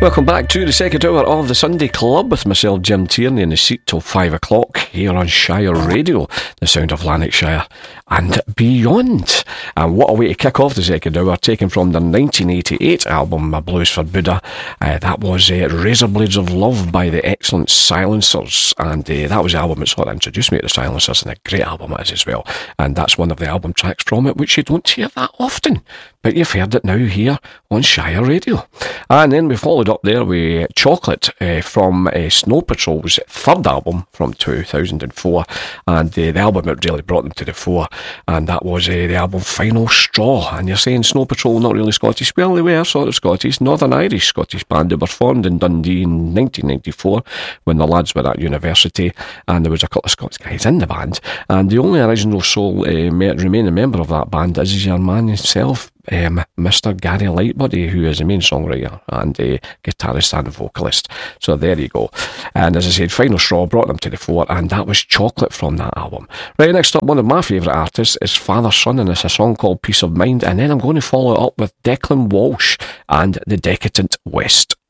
Welcome back to the second hour of the Sunday Club with myself, Jim Tierney, in the seat till 5 o'clock here on Shire Radio, the sound of Lanarkshire and beyond. And what a way to kick off the second hour, taken from their 1988 album, My Blues for Buddha. That was Razor Blades of Love by the excellent Silencers, and that was the album that sort of introduced me to the Silencers, and a great album it is as well. And that's one of the album tracks from it, which you don't hear that often, but you've heard it now here on Shire Radio. And then we followed up there with Chocolate from Snow Patrol's third album from 2004, and the album that really brought them to the fore, and that was the album Final Straw. And you're saying Snow Patrol not really Scottish? Well, they were sort of Scottish, Northern Irish Scottish band. They were formed in Dundee in 1994 when the lads were at university, and there was a couple of Scots guys in the band, and the only original sole remaining member of that band is your man himself, Mr. Gary Lightbody, who is the main songwriter and guitarist and vocalist. So there you go. And as I said, Final Straw brought them to the fore, and that was Chocolate from that album. Right, next up, one of my favourite artists is Father Son, and it's a song called Peace of Mind, and then I'm going to follow it up with Declan Walsh and The Decadent West.